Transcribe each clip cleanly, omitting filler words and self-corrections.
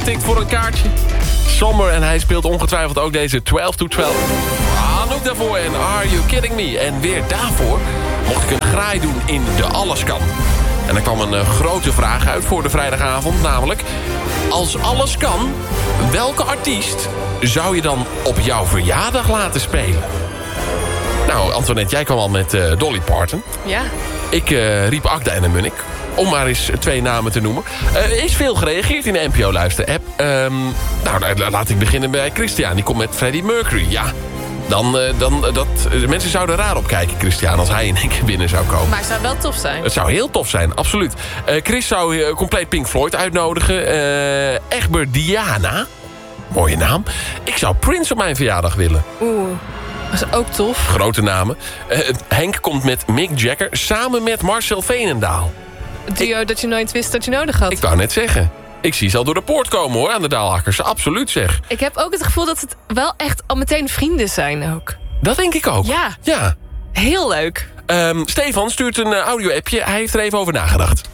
ingetikt voor een kaartje. Sommer en hij speelt ongetwijfeld ook deze 12 to 12. Anouk daarvoor en Are You Kidding Me? En weer daarvoor mocht ik een graai doen in de Alles Kan. En er kwam een grote vraag uit voor de vrijdagavond, namelijk... Als alles kan, welke artiest zou je dan op jouw verjaardag laten spelen? Nou, Antoinette, jij kwam al met Dolly Parton. Ja. Ik riep Agda en de Munnik. Om maar eens 2 namen te noemen. Is veel gereageerd in de NPO-luister-app. Nou, laat ik beginnen bij Christian. Die komt met Freddie Mercury. Ja, mensen zouden raar opkijken, Christian, als hij in één keer binnen zou komen. Maar het zou wel tof zijn. Het zou heel tof zijn, absoluut. Chris zou compleet Pink Floyd uitnodigen. Egbert Diana. Mooie naam. Ik zou Prince op mijn verjaardag willen. Oeh, dat is ook tof. Grote namen. Henk komt met Mick Jagger samen met Marcel Veenendaal. Het duo dat je nooit wist dat je nodig had. Ik wou net zeggen. Ik zie ze al door de poort komen, hoor, aan de Daalakkers. Absoluut, zeg. Ik heb ook het gevoel dat het wel echt al meteen vrienden zijn ook. Dat denk ik ook. Ja. Heel leuk. Stefan stuurt een audio-appje. Hij heeft er even over nagedacht.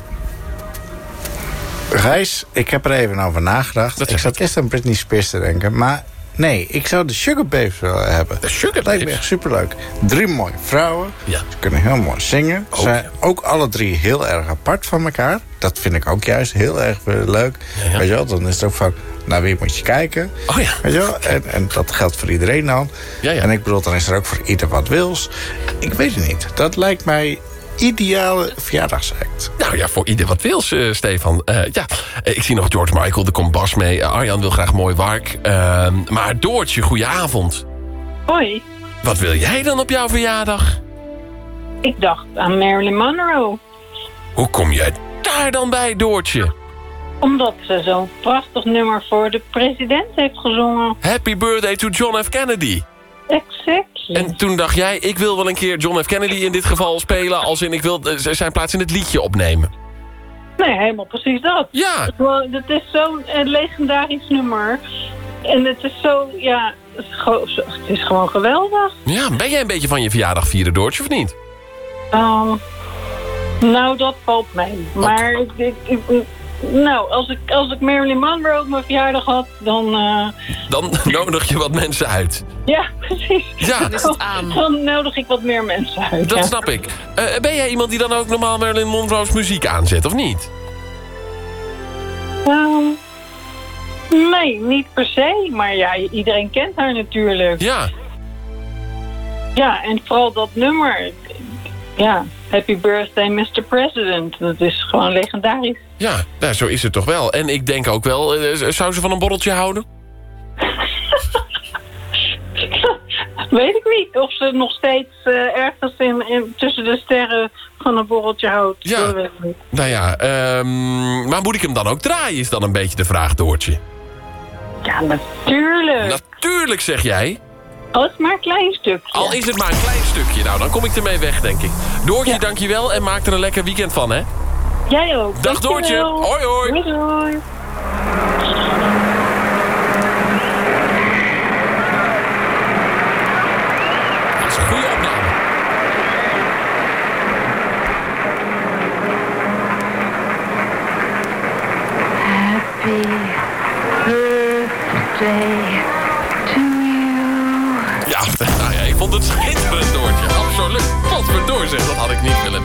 Gijs, ik heb er even over nagedacht. Ik zat eerst aan Britney Spears te denken, maar nee, ik zou de Sugar Babes willen hebben. De Sugar Dat lijkt me Babes? echt superleuk. 3 mooie vrouwen. Ja. Ze kunnen heel mooi zingen. Ze zijn ook alle 3 heel erg apart van elkaar. Dat vind ik ook juist heel erg leuk. Ja. Weet je wel, dan is het ook van, naar wie moet je kijken? Oh ja. Weet je wel? En dat geldt voor iedereen dan. Ja. En ik bedoel, dan is er ook voor ieder wat wils. Ik weet het niet. Dat lijkt mij ideale verjaardagsact. Nou ja, voor ieder wat wils, Stefan. Ik zie nog George Michael, er komt Bas mee. Arjan wil graag mooi wark. Maar Doortje, goedenavond. Hoi, Wat wil jij dan op jouw verjaardag? ik dacht aan Marilyn Monroe. Hoe kom jij daar dan bij, Doortje? Omdat ze zo'n prachtig nummer voor de president heeft gezongen. Happy birthday to John F. Kennedy. Exactly. En toen dacht jij, ik wil wel een keer John F. Kennedy in dit geval spelen... als in ik wil zijn plaats in het liedje opnemen. Nee, helemaal precies dat. Ja. Het is zo'n legendarisch nummer. En het is zo, ja, het is gewoon geweldig. Ja, ben jij een beetje van je verjaardag vieren, Doortje, of niet? Nou, dat valt mee. Maar als ik Marilyn Monroe op mijn verjaardag had, dan... Dan nodig je wat mensen uit. Ja, precies. Ja. Dan is het aan. Dan nodig ik wat meer mensen uit. Dat ja. snap ik. Ben jij iemand die dan ook normaal Marilyn Monroe's muziek aanzet, of niet? Nee, niet per se. Maar ja, iedereen kent haar natuurlijk. Ja. Ja, en vooral dat nummer. Ja, Happy Birthday Mr. President. Dat is gewoon legendarisch. Ja, nou, zo is het toch wel. En ik denk ook wel, zou ze van een borreltje houden? Weet ik niet of ze nog steeds ergens tussen de sterren van een borreltje houdt. Ja. Dat weet ik niet. Nou ja, maar moet ik hem dan ook draaien, is dan een beetje de vraag, Doortje. Ja, natuurlijk. Natuurlijk, zeg jij. Al is het maar een klein stukje. Al is het maar een klein stukje. Nou, dan kom ik ermee weg, denk ik. Doortje, dankjewel en maak er een lekker weekend van, hè? Jij ook. Dag, Doortje. Dankjewel. Hoi, hoi. Doei, doei. Dat is een goede opname. Happy birthday to you. Ja, nou ja, ik vond het schitterend, Doortje. Absoluut. Potverdoor, zeg, dat had ik niet willen